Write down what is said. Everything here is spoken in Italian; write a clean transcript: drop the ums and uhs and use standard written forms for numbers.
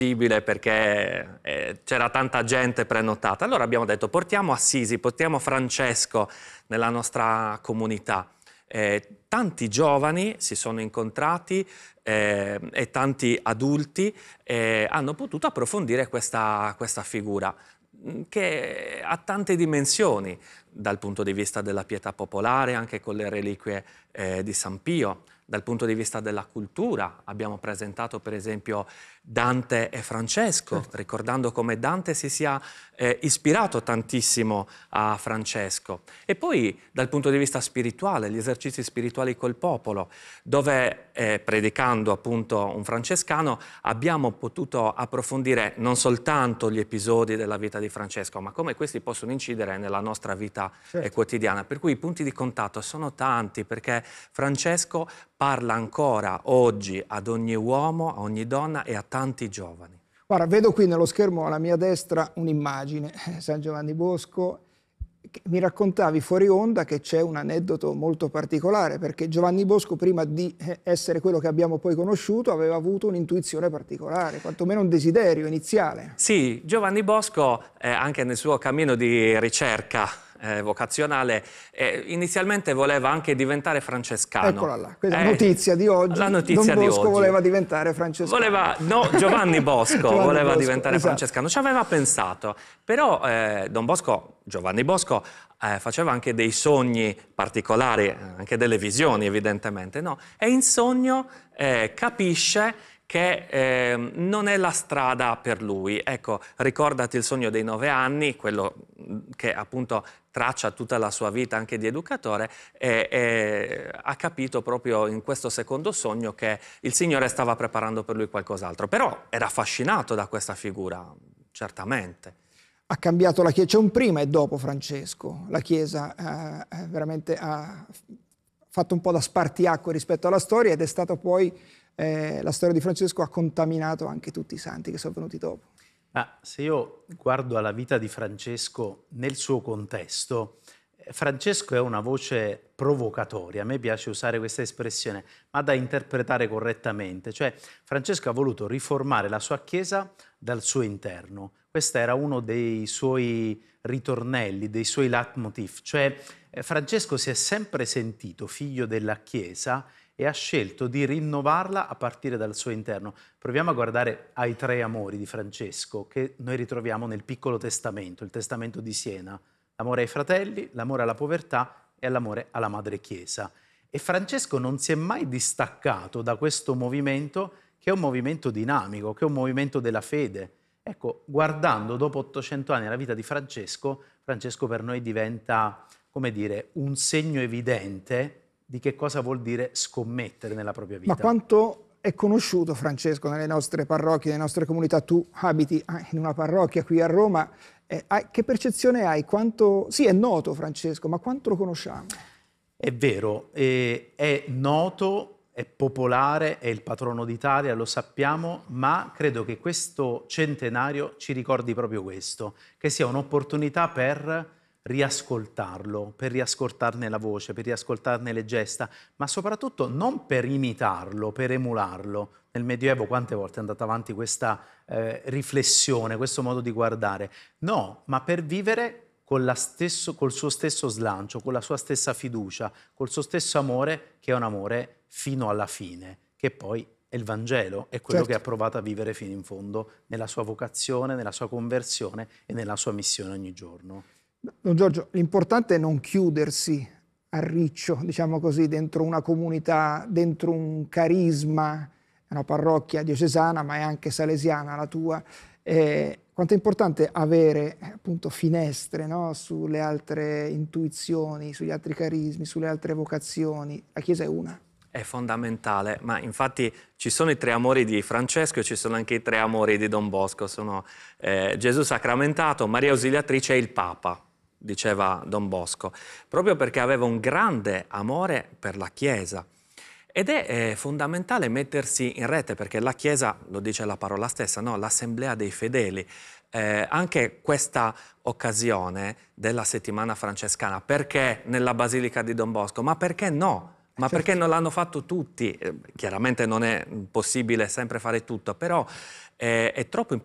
perché c'era tanta gente prenotata. Allora abbiamo detto portiamo Assisi, portiamo Francesco nella nostra comunità. Tanti giovani si sono incontrati e tanti adulti hanno potuto approfondire questa figura che ha tante dimensioni dal punto di vista della pietà popolare, anche con le reliquie di San Pio. Dal punto di vista della cultura abbiamo presentato per esempio Dante e Francesco, certo, ricordando come Dante si sia ispirato tantissimo a Francesco. E poi dal punto di vista spirituale, gli esercizi spirituali col popolo, dove predicando appunto un francescano abbiamo potuto approfondire non soltanto gli episodi della vita di Francesco, ma come questi possono incidere nella nostra vita quotidiana. Per cui i punti di contatto sono tanti, perché Francesco parla ancora oggi ad ogni uomo, a ogni donna e a tanti giovani. Guarda, vedo qui nello schermo alla mia destra un'immagine, San Giovanni Bosco. Mi raccontavi fuori onda che c'è un aneddoto molto particolare, perché Giovanni Bosco, prima di essere quello che abbiamo poi conosciuto, aveva avuto un'intuizione particolare, quantomeno un desiderio iniziale. Sì, Giovanni Bosco, anche nel suo cammino di ricerca vocazionale, inizialmente voleva anche diventare francescano. Eccola là, questa è la notizia di oggi. La notizia Don Bosco di oggi. Voleva diventare francescano. Giovanni Bosco voleva diventare esatto, francescano, ci aveva pensato, però Giovanni Bosco faceva anche dei sogni particolari, anche delle visioni evidentemente, no? E in sogno capisce che non è la strada per lui. Ecco, ricordati il sogno dei 9 anni, quello che appunto traccia tutta la sua vita anche di educatore, e ha capito proprio in questo secondo sogno che il Signore stava preparando per lui qualcos'altro. Però era affascinato da questa figura, certamente. Ha cambiato la Chiesa, c'è un prima e dopo Francesco. La Chiesa veramente ha fatto un po' da spartiacque rispetto alla storia, ed è stata poi la storia di Francesco ha contaminato anche tutti i santi che sono venuti dopo. Se io guardo alla vita di Francesco nel suo contesto, Francesco è una voce provocatoria, a me piace usare questa espressione, ma da interpretare correttamente. Cioè, Francesco ha voluto riformare la sua Chiesa dal suo interno. Questo era uno dei suoi ritornelli, dei suoi leitmotiv. Cioè, Francesco si è sempre sentito figlio della Chiesa e ha scelto di rinnovarla a partire dal suo interno. Proviamo a guardare ai 3 amori di Francesco che noi ritroviamo nel Piccolo Testamento, il Testamento di Siena: l'amore ai fratelli, l'amore alla povertà e l'amore alla Madre Chiesa. E Francesco non si è mai distaccato da questo movimento, che è un movimento dinamico, che è un movimento della fede. Ecco, guardando dopo 800 anni la vita di Francesco, Francesco per noi diventa, come dire, un segno evidente di che cosa vuol dire scommettere nella propria vita. Ma quanto è conosciuto Francesco nelle nostre parrocchie, nelle nostre comunità? Tu abiti in una parrocchia qui a Roma, che percezione hai? Sì, è noto Francesco, ma quanto lo conosciamo? È vero, è noto, è popolare, è il patrono d'Italia, lo sappiamo, ma credo che questo centenario ci ricordi proprio questo, che sia un'opportunità per riascoltarlo, per riascoltarne la voce, per riascoltarne le gesta, ma soprattutto non per imitarlo, per emularlo. Nel Medioevo quante volte è andata avanti questa riflessione, questo modo di guardare? No, ma per vivere col suo stesso slancio, con la sua stessa fiducia, col suo stesso amore, che è un amore fino alla fine, che poi è il Vangelo, è quello che ha provato a vivere fino in fondo nella sua vocazione, nella sua conversione e nella sua missione ogni giorno. Don Giorgio, l'importante è non chiudersi a riccio, diciamo così, dentro una comunità, dentro un carisma, una parrocchia diocesana, ma è anche salesiana la tua. Quanto è importante avere appunto finestre, no? Sulle altre intuizioni, sugli altri carismi, sulle altre vocazioni. La Chiesa è una. È fondamentale, ma infatti ci sono i 3 amori di Francesco e ci sono anche i 3 amori di Don Bosco. Sono Gesù sacramentato, Maria Ausiliatrice e il Papa, diceva Don Bosco, proprio perché aveva un grande amore per la Chiesa. Ed è fondamentale mettersi in rete, perché la Chiesa, lo dice la parola stessa, no? L'assemblea dei fedeli. Anche questa occasione della settimana francescana, perché nella Basilica di Don Bosco? Ma perché no? Ma perché non l'hanno fatto tutti? Chiaramente non è possibile sempre fare tutto, però è troppo importante